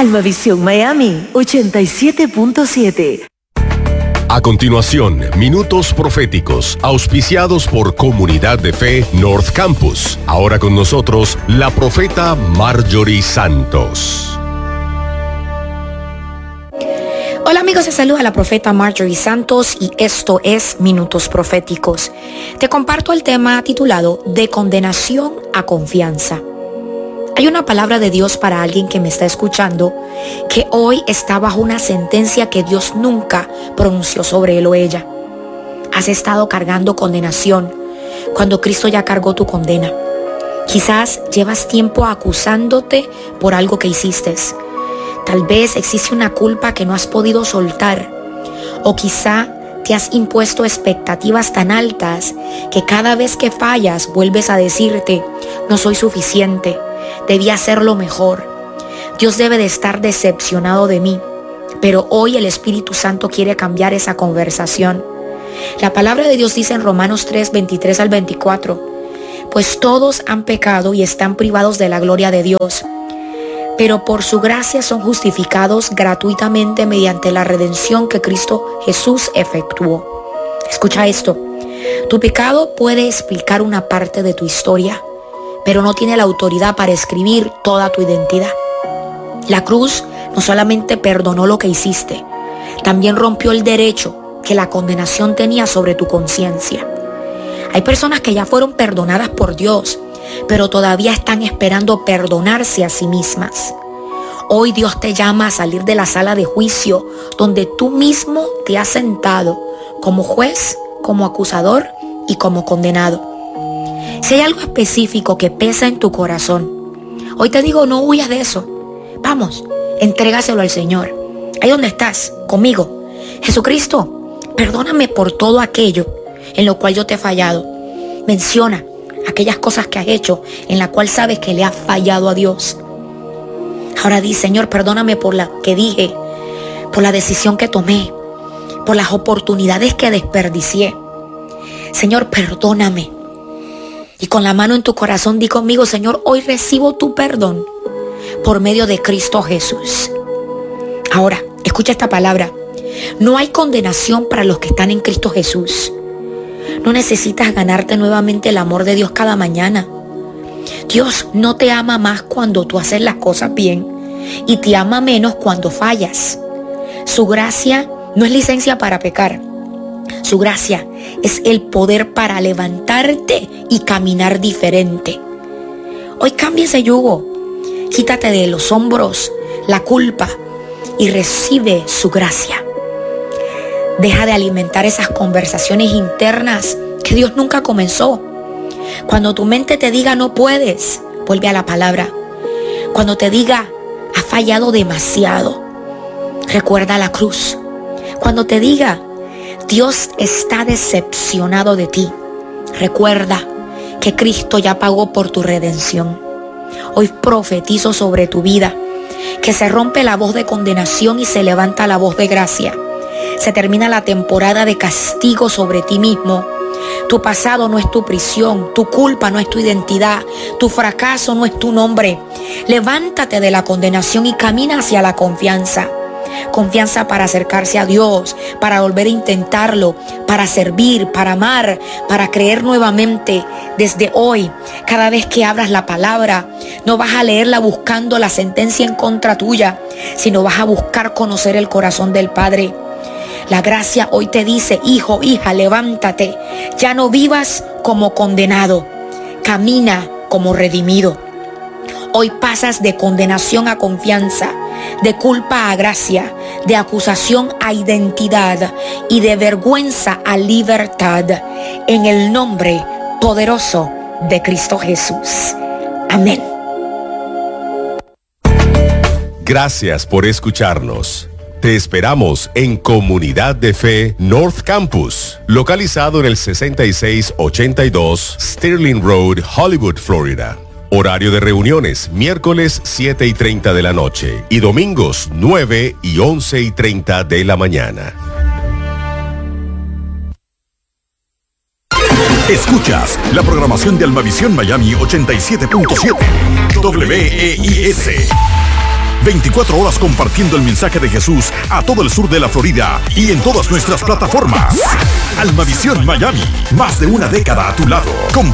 Almavisión Miami 87.7. A continuación, minutos proféticos, auspiciados por Comunidad de Fe North Campus. Ahora con nosotros, la profeta Marjorie Santos. Hola amigos, te saluda la profeta Marjorie Santos y esto es Minutos Proféticos. Te comparto el tema titulado De condenación a confianza. Hay una palabra de Dios para alguien que me está escuchando que hoy está bajo una sentencia que Dios nunca pronunció sobre él o ella. Has estado cargando condenación cuando Cristo ya cargó tu condena. Quizás llevas tiempo acusándote por algo que hiciste. Tal vez existe una culpa que no has podido soltar. O quizá te has impuesto expectativas tan altas que cada vez que fallas vuelves a decirte, no soy suficiente. Debí hacerlo mejor. Dios debe de estar decepcionado de mí. Pero hoy el Espíritu Santo quiere cambiar esa conversación. La palabra de Dios dice en Romanos 3, 23 al 24, pues todos han pecado y están privados de la gloria de Dios. Pero por su gracia son justificados gratuitamente mediante la redención que Cristo Jesús efectuó. Escucha esto. Tu pecado puede explicar una parte de tu historia, pero no tiene la autoridad para escribir toda tu identidad. La cruz no solamente perdonó lo que hiciste, también rompió el derecho que la condenación tenía sobre tu conciencia. Hay personas que ya fueron perdonadas por Dios, pero todavía están esperando perdonarse a sí mismas. Hoy Dios te llama a salir de la sala de juicio, donde tú mismo te has sentado como juez, como acusador y como condenado. Si hay algo específico que pesa en tu corazón, hoy te digo, no huyas de eso. Vamos, entrégaselo al Señor. Ahí donde estás, conmigo. Jesucristo, perdóname por todo aquello en lo cual yo te he fallado. Menciona aquellas cosas que has hecho en la cual sabes que le has fallado a Dios. Ahora di, Señor, perdóname por la que dije, por la decisión que tomé, por las oportunidades que desperdicié. Señor, perdóname. Y con la mano en tu corazón di conmigo, Señor, hoy recibo tu perdón por medio de Cristo Jesús. Ahora, escucha esta palabra. No hay condenación para los que están en Cristo Jesús. No necesitas ganarte nuevamente el amor de Dios cada mañana. Dios no te ama más cuando tú haces las cosas bien y te ama menos cuando fallas. Su gracia no es licencia para pecar. Su gracia es el poder para levantarte y caminar diferente. Hoy cambia ese yugo. Quítate de los hombros la culpa y recibe su gracia. Deja de alimentar esas conversaciones internas que Dios nunca comenzó. Cuando tu mente te diga no puedes, vuelve a la palabra. Cuando te diga has fallado demasiado, recuerda la cruz. Cuando te diga Dios está decepcionado de ti, recuerda que Cristo ya pagó por tu redención. Hoy profetizo sobre tu vida que se rompe la voz de condenación y se levanta la voz de gracia. Se termina la temporada de castigo sobre ti mismo. Tu pasado no es tu prisión, tu culpa no es tu identidad, tu fracaso no es tu nombre. Levántate de la condenación y camina hacia la confianza. Confianza para acercarse a Dios, para volver a intentarlo, para servir, para amar, para creer nuevamente. Desde hoy, cada vez que abras la palabra, no vas a leerla buscando la sentencia en contra tuya, sino vas a buscar conocer el corazón del Padre. La gracia hoy te dice, hijo, hija, levántate. Ya no vivas como condenado, camina como redimido. Hoy pasas de condenación a confianza, de culpa a gracia, de acusación a identidad y de vergüenza a libertad, en el nombre poderoso de Cristo Jesús. Amén. Gracias por escucharnos. Te esperamos en Comunidad de Fe North Campus, localizado en el 6682 Sterling Road, Hollywood, Florida. Horario de reuniones, miércoles 7:30 de la noche y domingos 9 y 11:30 de la mañana. Escuchas la programación de Almavisión Miami 87.7 WEIS. 24 horas compartiendo el mensaje de Jesús a todo el sur de la Florida y en todas nuestras plataformas. Almavisión Miami, más de una década a tu lado.